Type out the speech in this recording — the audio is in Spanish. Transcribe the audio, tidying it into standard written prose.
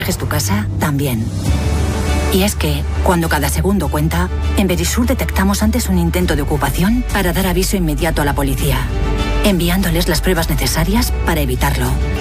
¿Es tu casa? También. Y es que, cuando cada segundo cuenta, en Verisur detectamos antes un intento de ocupación para dar aviso inmediato a la policía, enviándoles las pruebas necesarias para evitarlo.